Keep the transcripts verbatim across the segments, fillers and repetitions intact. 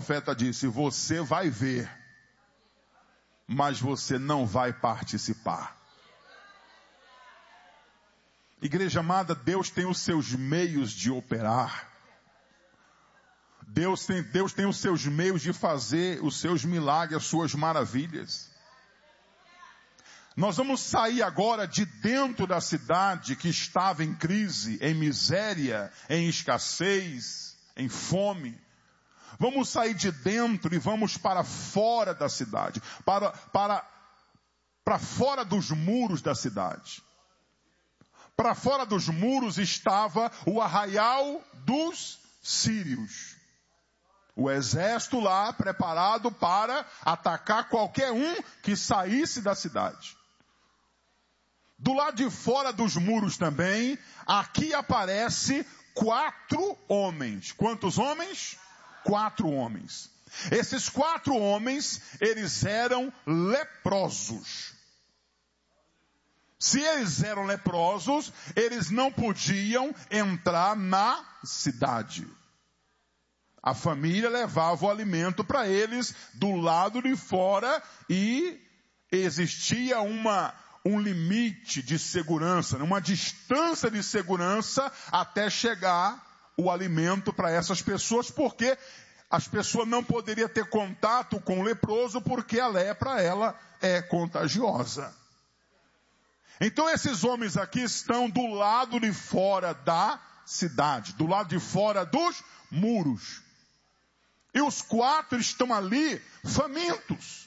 profeta disse: você vai ver, mas você não vai participar. Igreja amada, Deus tem os seus meios de operar. Deus tem, Deus tem os seus meios de fazer os seus milagres, as suas maravilhas. Nós vamos sair agora de dentro da cidade que estava em crise, em miséria, em escassez, em fome. Vamos sair de dentro e vamos para fora da cidade, para, para, para fora dos muros da cidade. Para fora dos muros estava o arraial dos sírios. O exército lá preparado para atacar qualquer um que saísse da cidade. Do lado de fora dos muros também, aqui aparece quatro homens. Quantos homens? Quatro homens. Esses quatro homens, eles eram leprosos. Se eles eram leprosos, eles não podiam entrar na cidade. A família levava o alimento para eles do lado de fora e existia uma, um limite de segurança, uma distância de segurança até chegar o alimento para essas pessoas, porque as pessoas não poderiam ter contato com o leproso, porque a lepra, ela é contagiosa. Então esses homens aqui estão do lado de fora da cidade, do lado de fora dos muros. E os quatro estão ali famintos.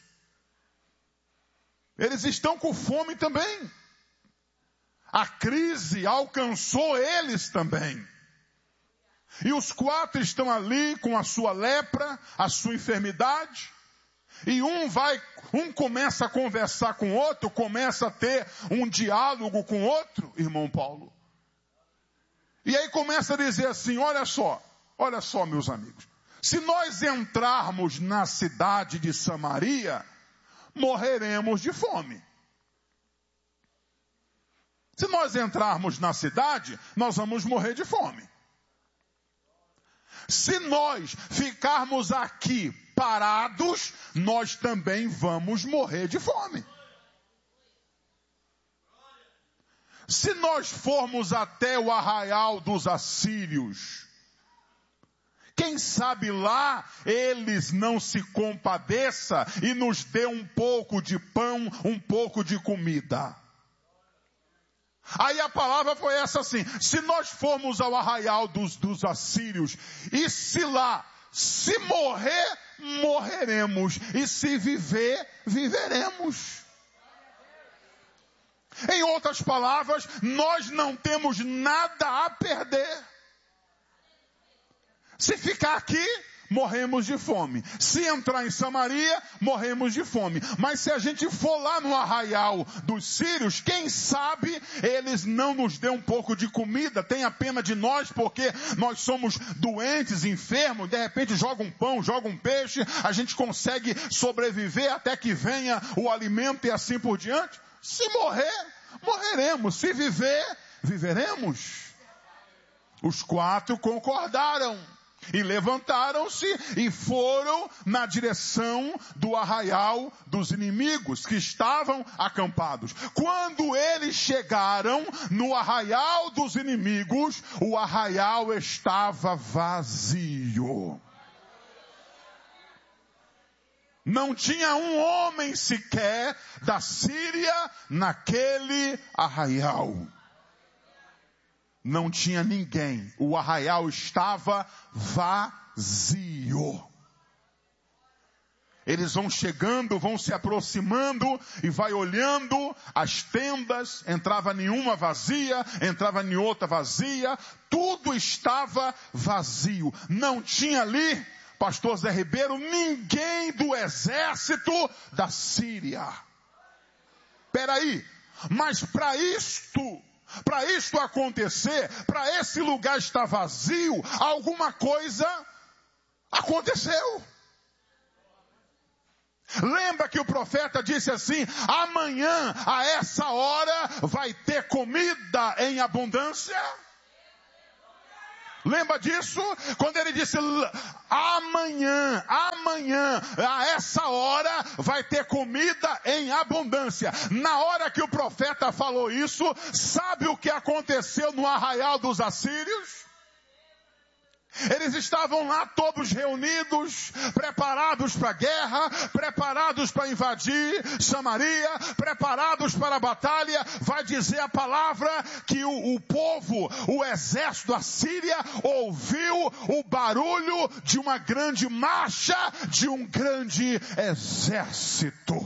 Eles estão com fome também. A crise alcançou eles também. E os quatro estão ali com a sua lepra, a sua enfermidade. E um vai, um começa a conversar com o outro, começa a ter um diálogo com o outro, irmão Paulo. E aí começa a dizer assim: olha só, olha só, meus amigos. Se nós entrarmos na cidade de Samaria, morreremos de fome. Se nós entrarmos na cidade, nós vamos morrer de fome. Se nós ficarmos aqui parados, nós também vamos morrer de fome. Se nós formos até o arraial dos assírios, quem sabe lá eles não se compadeçam e nos dê um pouco de pão, um pouco de comida. Aí a palavra foi essa assim: se nós formos ao arraial dos, dos assírios, e se lá, se morrer, morreremos, e se viver, viveremos. Em outras palavras, nós não temos nada a perder. Se ficar aqui, morremos de fome. Se entrar em Samaria, morremos de fome. Mas se a gente for lá no arraial dos sírios, quem sabe eles não nos dêem um pouco de comida, tenha pena de nós, porque nós somos doentes, enfermos, de repente joga um pão, joga um peixe, a gente consegue sobreviver até que venha o alimento e assim por diante. Se morrer, morreremos. Se viver, viveremos. Os quatro concordaram. E levantaram-se e foram na direção do arraial dos inimigos que estavam acampados. Quando eles chegaram no arraial dos inimigos, o arraial estava vazio. Não tinha um homem sequer da Síria naquele arraial. Não tinha ninguém. O arraial estava vazio. Eles vão chegando, vão se aproximando e vai olhando as tendas. Entrava nenhuma vazia, entrava em outra vazia. Tudo estava vazio. Não tinha ali, pastor Zé Ribeiro, ninguém do exército da Síria. Peraí, mas para isto... Para isto acontecer, para esse lugar estar vazio, alguma coisa aconteceu. Lembra que o profeta disse assim: amanhã, a essa hora, vai ter comida em abundância? Lembra disso? Quando ele disse, amanhã, amanhã. amanhã, a essa hora, vai ter comida em abundância. Na hora que o profeta falou isso, sabe o que aconteceu no arraial dos assírios? Eles estavam lá todos reunidos, preparados para a guerra, preparados para invadir Samaria, preparados para a batalha. Vai dizer a palavra que o, o povo, o exército da Síria, ouviu o barulho de uma grande marcha, de um grande exército.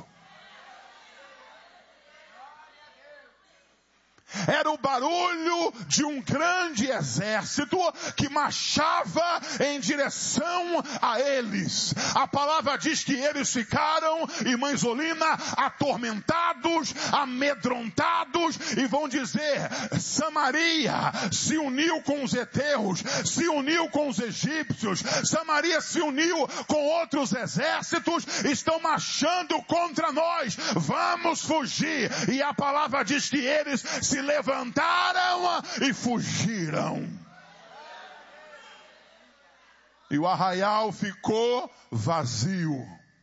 Era o barulho de um grande exército que marchava em direção a eles. A palavra diz que eles ficaram, irmã Isolina, atormentados, amedrontados, e vão dizer: Samaria se uniu com os heteus, se uniu com os egípcios, Samaria se uniu com outros exércitos, estão marchando contra nós, vamos fugir. E a palavra diz que eles se levantaram e fugiram. E o arraial ficou vazio,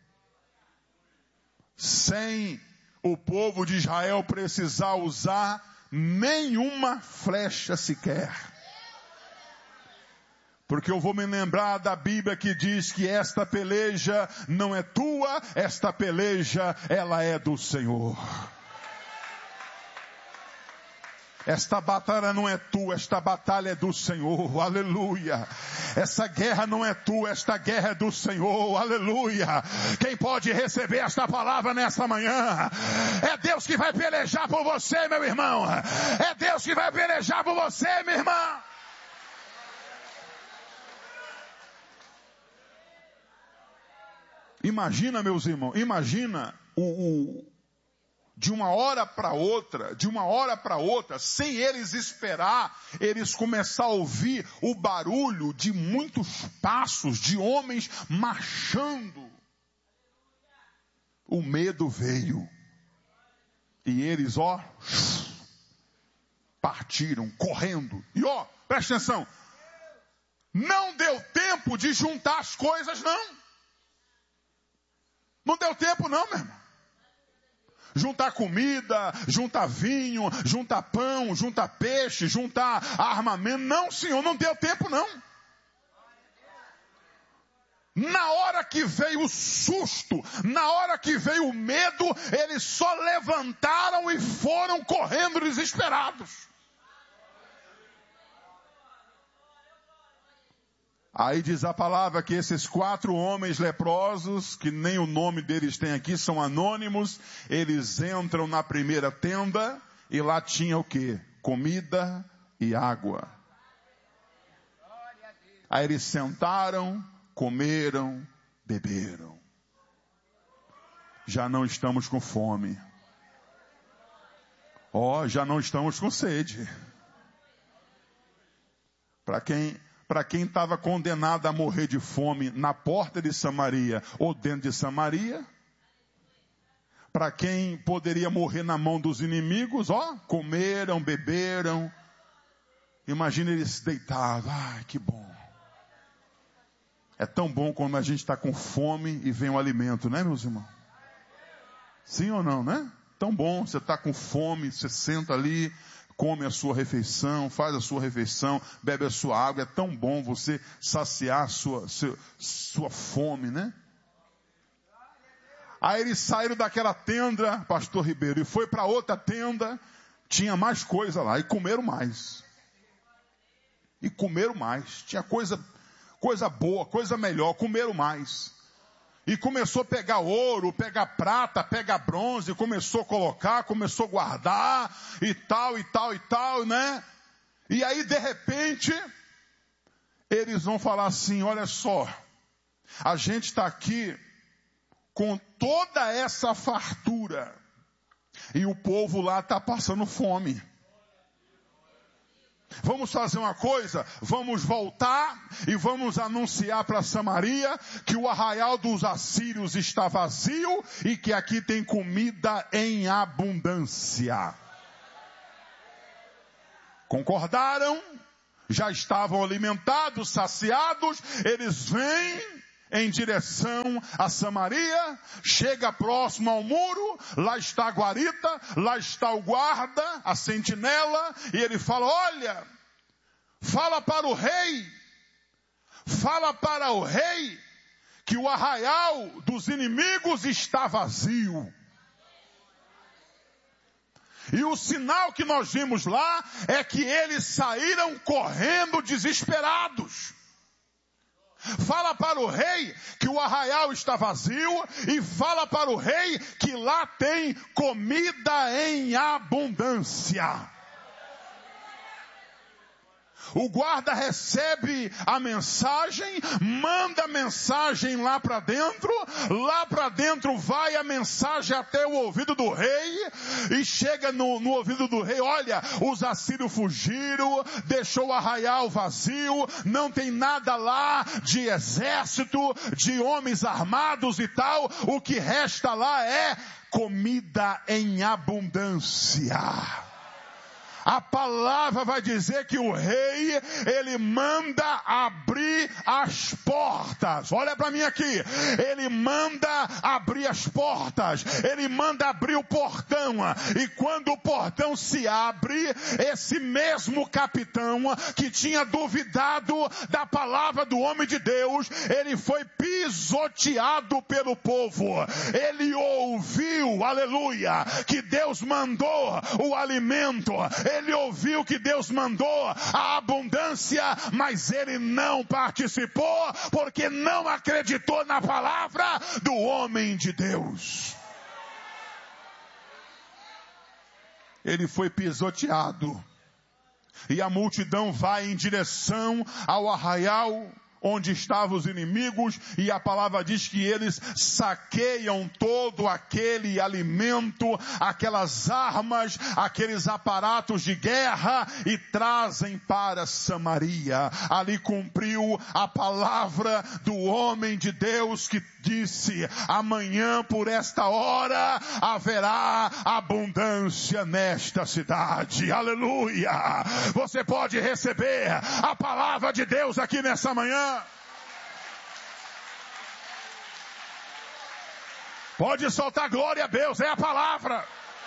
sem o povo de Israel precisar usar nenhuma flecha sequer. Porque eu vou me lembrar da Bíblia que diz que esta peleja não é tua, esta peleja ela é do Senhor. Esta batalha não é tua, esta batalha é do Senhor, aleluia. Essa guerra não é tua, esta guerra é do Senhor, aleluia. Quem pode receber esta palavra nessa manhã? É Deus que vai pelejar por você, meu irmão. É Deus que vai pelejar por você, minha irmã. Imagina, meus irmãos, imagina o... o de uma hora para outra, de uma hora para outra, sem eles esperar, eles começaram a ouvir o barulho de muitos passos de homens marchando. O medo veio. E eles, ó, partiram, correndo. E ó, presta atenção, não deu tempo de juntar as coisas, não. Não deu tempo não, meu irmão. Juntar comida, juntar vinho, juntar pão, juntar peixe, juntar armamento. Não, Senhor, não deu tempo não. Na hora que veio o susto, na hora que veio o medo, eles só levantaram e foram correndo desesperados. Aí diz a palavra que esses quatro homens leprosos, que nem o nome deles tem aqui, são anônimos, eles entram na primeira tenda e lá tinha o quê? Comida e água. Aí eles sentaram, comeram, beberam. Já não estamos com fome. Ó, oh, já não estamos com sede. Para quem... Para quem estava condenado a morrer de fome na porta de Samaria ou dentro de Samaria, para quem poderia morrer na mão dos inimigos, ó, comeram, beberam. Imagina eles deitados, ai, que bom. É tão bom quando a gente está com fome e vem o alimento, né, meus irmãos? Sim ou não, né? Tão bom, você está com fome, você senta ali, come a sua refeição, faz a sua refeição, bebe a sua água. É tão bom você saciar a sua, sua, sua fome, né? Aí eles saíram daquela tenda, pastor Ribeiro, e foi para outra tenda, tinha mais coisa lá, e comeram mais. E comeram mais, tinha coisa, coisa boa, coisa melhor, comeram mais. E começou a pegar ouro, pegar prata, pegar bronze, começou a colocar, começou a guardar, e tal, e tal, e tal, né? E aí, de repente, eles vão falar assim, olha só, a gente está aqui com toda essa fartura, e o povo lá está passando fome. Vamos fazer uma coisa, vamos voltar e vamos anunciar para Samaria que o arraial dos assírios está vazio e que aqui tem comida em abundância. Concordaram? Já estavam alimentados, saciados, eles vêm em direção a Samaria, chega próximo ao muro, lá está a guarita, lá está o guarda, a sentinela, e ele fala, olha, fala para o rei, fala para o rei que o arraial dos inimigos está vazio. E o sinal que nós vimos lá é que eles saíram correndo desesperados. Fala para o rei que o arraial está vazio e fala para o rei que lá tem comida em abundância. O guarda recebe a mensagem, manda a mensagem lá para dentro, lá para dentro vai a mensagem até o ouvido do rei, e chega no, no ouvido do rei, olha, os assírios fugiram, deixou o arraial vazio, não tem nada lá de exército, de homens armados e tal, o que resta lá é comida em abundância. A palavra vai dizer que o rei, ele manda abrir as portas. Olha para mim aqui. Ele manda abrir as portas. Ele manda abrir o portão. E quando o portão se abre, esse mesmo capitão que tinha duvidado da palavra do homem de Deus, ele foi pisoteado pelo povo. Ele ouviu, aleluia, que Deus mandou o alimento. Ele ouviu que Deus mandou a abundância, mas ele não participou, porque não acreditou na palavra do homem de Deus. Ele foi pisoteado. E a multidão vai em direção ao arraial onde estavam os inimigos, e a palavra diz que eles saqueiam todo aquele alimento, aquelas armas, aqueles aparatos de guerra, e trazem para Samaria. Ali cumpriu a palavra do homem de Deus que disse, amanhã por esta hora haverá abundância nesta cidade. Aleluia! Você pode receber a palavra de Deus aqui nessa manhã. Pode soltar glória a Deus, é a palavra.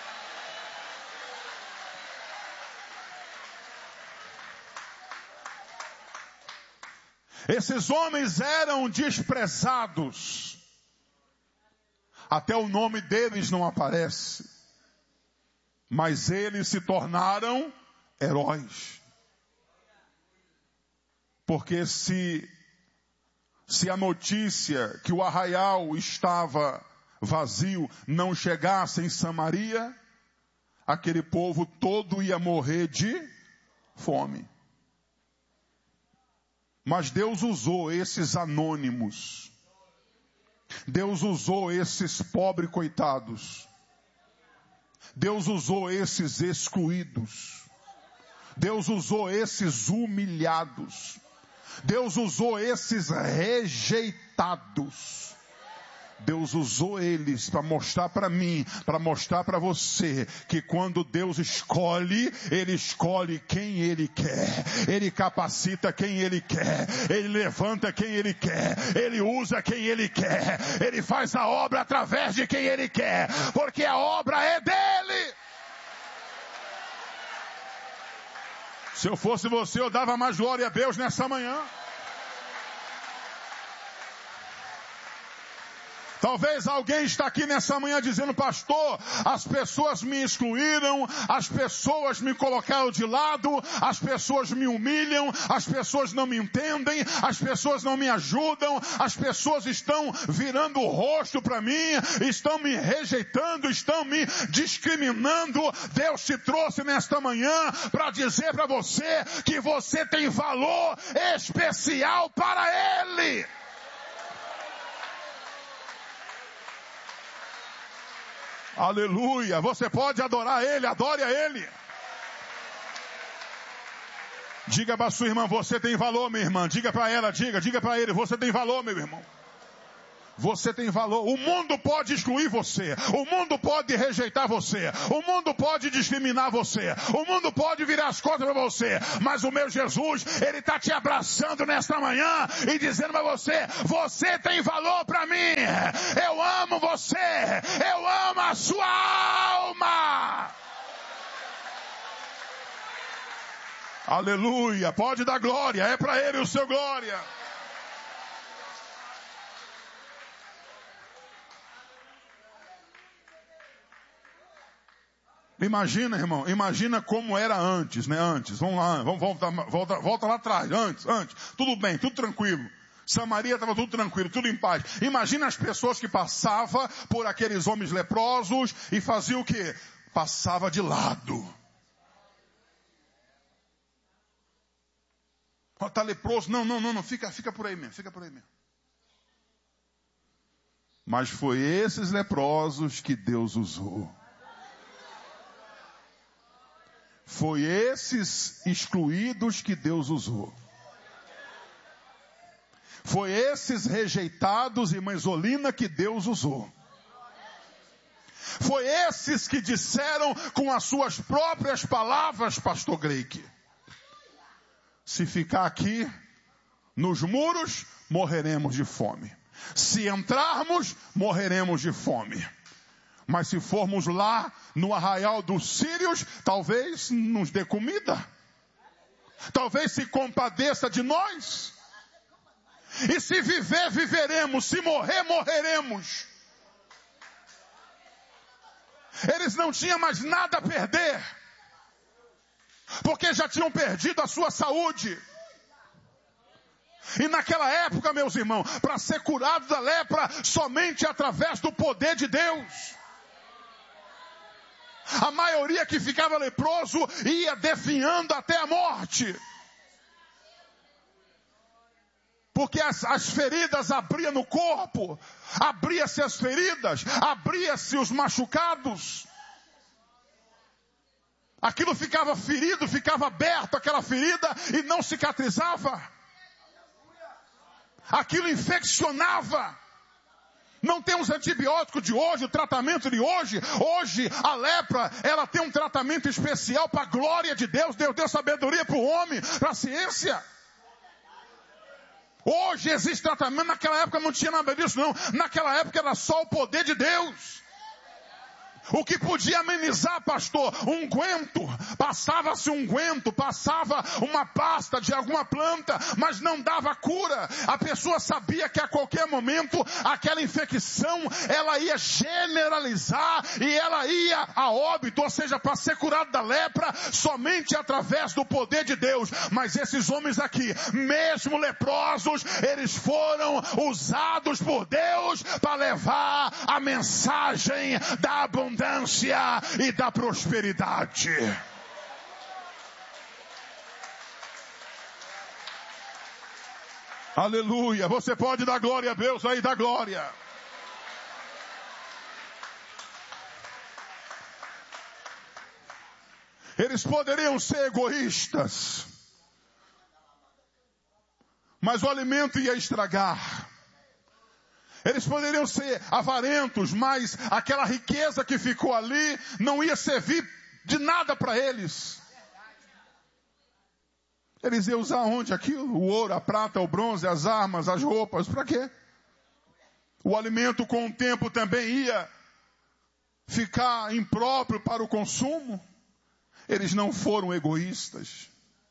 Esses homens eram desprezados. Até o nome deles não aparece. Mas eles se tornaram heróis. Porque se, se a notícia que o arraial estava vazio não chegasse em Samaria, aquele povo todo ia morrer de fome. Mas Deus usou esses anônimos. Deus usou esses pobres coitados. Deus usou esses excluídos. Deus usou esses humilhados. Deus usou esses rejeitados. Deus usou eles para mostrar para mim, para mostrar para você, que quando Deus escolhe, Ele escolhe quem Ele quer. Ele capacita quem Ele quer. Ele levanta quem Ele quer. Ele usa quem Ele quer. Ele faz a obra através de quem Ele quer. Porque a obra é dEle. Se eu fosse você, eu dava mais glória a Deus nessa manhã. Talvez alguém está aqui nessa manhã dizendo, pastor, as pessoas me excluíram, as pessoas me colocaram de lado, as pessoas me humilham, as pessoas não me entendem, as pessoas não me ajudam, as pessoas estão virando o rosto para mim, estão me rejeitando, estão me discriminando. Deus te trouxe nesta manhã para dizer para você que você tem valor especial para Ele. Aleluia, você pode adorar Ele, adore a Ele. Diga para sua irmã, você tem valor, minha irmã. Diga para ela, diga, diga para ele, você tem valor, meu irmão. Você tem valor. O mundo pode excluir você. O mundo pode rejeitar você. O mundo pode discriminar você. O mundo pode virar as costas para você. Mas o meu Jesus, Ele está te abraçando nesta manhã e dizendo para você, você tem valor para mim. Eu amo você. Eu amo a sua alma. Aleluia. Pode dar glória. É para Ele o seu glória. Imagina, irmão, imagina como era antes, né? Antes, vamos lá, vamos voltar, volta, volta lá atrás, antes, antes. Tudo bem, tudo tranquilo. Samaria estava tudo tranquilo, tudo em paz. Imagina as pessoas que passavam por aqueles homens leprosos e faziam o quê? Passava de lado. Ó, tá leproso, não, não, não, não, fica, fica por aí mesmo, fica por aí mesmo. Mas foi esses leprosos que Deus usou. Foi esses excluídos que Deus usou. Foi esses rejeitados e Mãezolina que Deus usou. Foi esses que disseram com as suas próprias palavras, pastor Greik, se ficar aqui nos muros, morreremos de fome. Se entrarmos, morreremos de fome. Mas se formos lá no arraial dos sírios, talvez nos dê comida. Talvez se compadeça de nós. E se viver, viveremos. Se morrer, morreremos. Eles não tinham mais nada a perder. Porque já tinham perdido a sua saúde. E naquela época, meus irmãos, para ser curado da lepra, somente através do poder de Deus. A maioria que ficava leproso ia definhando até a morte. Porque as, as feridas abriam no corpo. Abria-se as feridas. Abria-se os machucados. Aquilo ficava ferido, ficava aberto, aquela ferida, e não cicatrizava. Aquilo infeccionava. Não tem os antibióticos de hoje, o tratamento de hoje. Hoje, a lepra, ela tem um tratamento especial para a glória de Deus. Deus deu sabedoria para o homem, para a ciência. Hoje existe tratamento, naquela época não tinha nada disso não. Naquela época era só o poder de Deus. O que podia amenizar, pastor? Unguento. Passava-se unguento, passava uma pasta de alguma planta, mas não dava cura. A pessoa sabia que a qualquer momento aquela infecção, ela ia generalizar e ela ia a óbito, ou seja, para ser curado da lepra, somente através do poder de Deus. Mas esses homens aqui, mesmo leprosos, eles foram usados por Deus para levar a mensagem da abundância e da prosperidade. Aleluia. Você pode dar glória a Deus aí, dá glória. Eles poderiam ser egoístas, mas o alimento ia estragar. Eles poderiam ser avarentos, mas aquela riqueza que ficou ali não ia servir de nada para eles. Eles iam usar onde aquilo? O ouro, a prata, o bronze, as armas, as roupas. Para quê? O alimento com o tempo também ia ficar impróprio para o consumo. Eles não foram egoístas.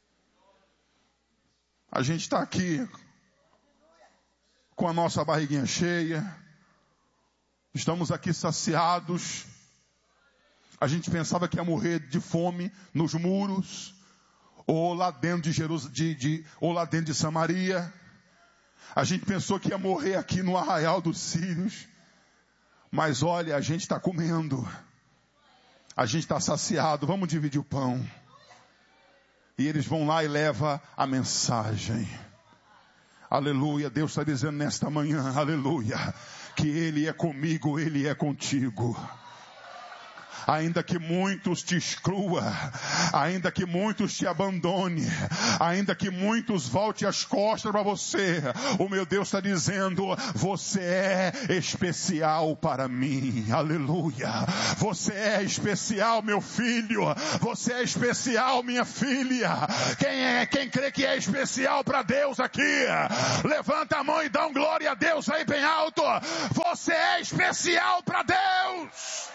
A gente está aqui com a nossa barriguinha cheia, estamos aqui saciados. A gente pensava que ia morrer de fome nos muros, ou lá dentro de Jerus... de, de... ou lá dentro de Samaria. A gente pensou que ia morrer aqui no arraial dos sírios. Mas olha, a gente está comendo, a gente está saciado, vamos dividir o pão. E eles vão lá e levam a mensagem. Aleluia, Deus está dizendo nesta manhã, aleluia, que Ele é comigo, Ele é contigo. Ainda que muitos te exclua, ainda que muitos te abandone, ainda que muitos voltem as costas para você, o meu Deus está dizendo, você é especial para mim, aleluia. Você é especial, meu filho, você é especial, minha filha. Quem é, quem crê que é especial para Deus aqui, levanta a mão e dá um glória a Deus aí bem alto. Você é especial para Deus.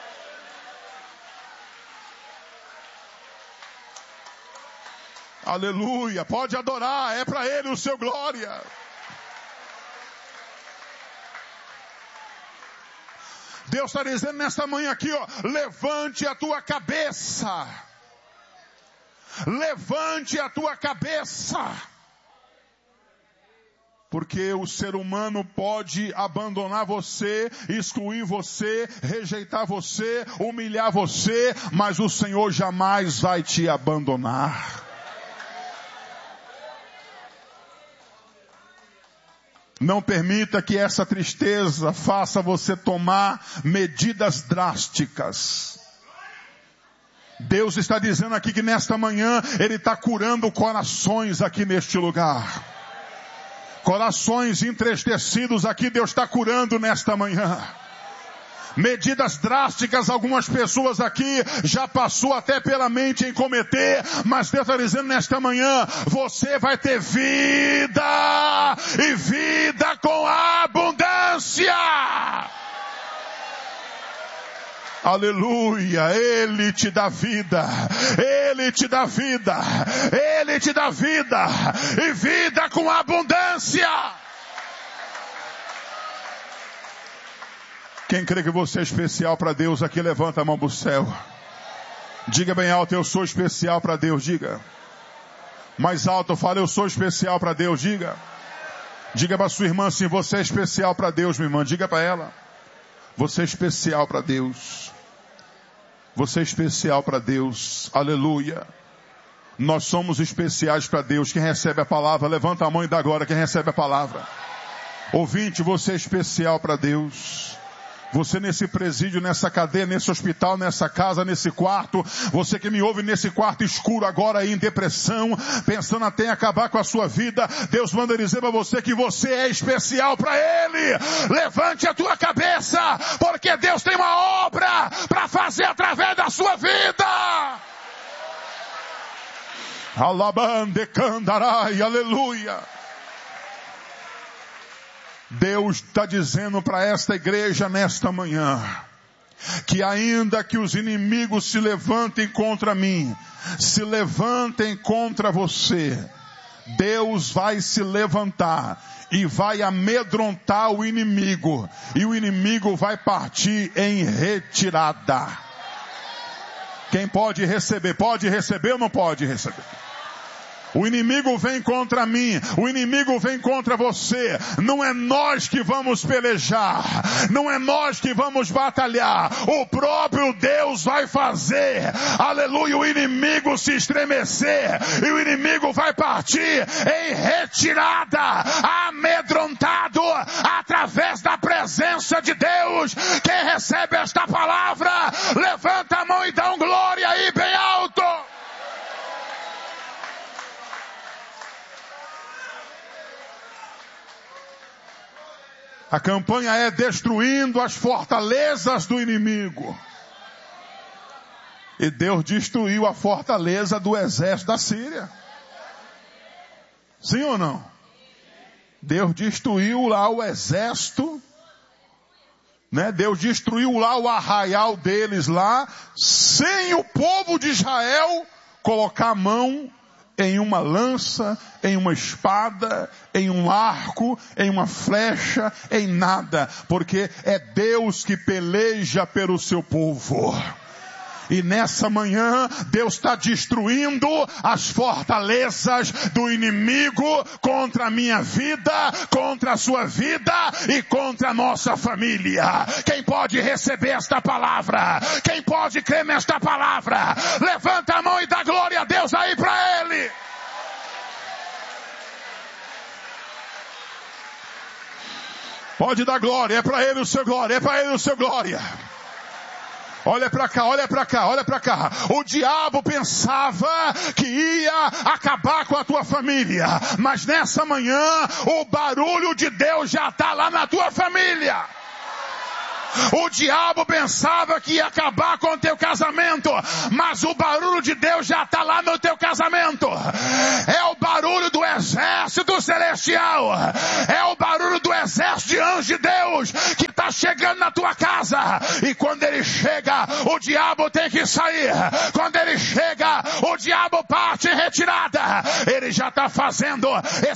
Aleluia, pode adorar, é para Ele o seu glória. Deus está dizendo nesta manhã aqui, ó, levante a tua cabeça. Levante a tua cabeça. Porque o ser humano pode abandonar você, excluir você, rejeitar você, humilhar você, mas o Senhor jamais vai te abandonar. Não permita que essa tristeza faça você tomar medidas drásticas. Deus está dizendo aqui que nesta manhã Ele está curando corações aqui neste lugar. Corações entristecidos aqui Deus está curando nesta manhã. Medidas drásticas, algumas pessoas aqui já passou até pela mente em cometer, mas Deus está dizendo nesta manhã, você vai ter vida e vida com abundância. Aleluia, Ele te dá vida, Ele te dá vida, Ele te dá vida e vida com abundância. Quem crê que você é especial para Deus aqui, levanta a mão para o céu. Diga bem alto, eu sou especial para Deus, diga. Mais alto, fala, eu sou especial para Deus, diga. Diga para sua irmã assim, você é especial para Deus, minha irmã, diga para ela. Você é especial para Deus. Você é especial para Deus, aleluia. Nós somos especiais para Deus. Quem recebe a palavra, levanta a mão e dá agora, quem recebe a palavra. Ouvinte, você é especial para Deus. Você nesse presídio, nessa cadeia, nesse hospital, nessa casa, nesse quarto, você que me ouve nesse quarto escuro agora aí em depressão, pensando até em acabar com a sua vida, Deus manda dizer para você que você é especial para Ele. Levante a tua cabeça, porque Deus tem uma obra para fazer através da sua vida. Alabande candarai, aleluia. Deus está dizendo para esta igreja nesta manhã, que ainda que os inimigos se levantem contra mim, se levantem contra você, Deus vai se levantar e vai amedrontar o inimigo, e o inimigo vai partir em retirada. Quem pode receber? Pode receber ou não pode receber? O inimigo vem contra mim, o inimigo vem contra você. Não é nós que vamos pelejar, não é nós que vamos batalhar. O próprio Deus vai fazer, aleluia, o inimigo se estremecer e o inimigo vai partir em retirada, amedrontado através da presença de Deus. Quem recebe esta palavra, levanta a mão e dá um glória aí bem alto. A campanha é destruindo as fortalezas do inimigo. E Deus destruiu a fortaleza do exército da Síria. Sim ou não? Deus destruiu lá o exército, né? Deus destruiu lá o arraial deles lá, sem o povo de Israel colocar a mão em uma lança, em uma espada, em um arco, em uma flecha, em nada, porque é Deus que peleja pelo seu povo. E nessa manhã, Deus está destruindo as fortalezas do inimigo contra a minha vida, contra a sua vida e contra a nossa família. Quem pode receber esta palavra? Quem pode crer nesta palavra? Levanta a mão e dá glória a Deus aí para Ele. Pode dar glória, é para Ele o seu glória, é para Ele o seu glória. Olha para cá, olha para cá, olha para cá. O diabo pensava que ia acabar com a tua família, mas nessa manhã o barulho de Deus já está lá na tua família. O diabo pensava que ia acabar com o teu casamento, mas o barulho de Deus já está lá no teu casamento. É o barulho do exército celestial. É o barulho do exército de anjos de Deus que está chegando na tua casa. E quando ele chega, o diabo tem que sair. Quando ele chega, o diabo parte em retirada. Ele já está fazendo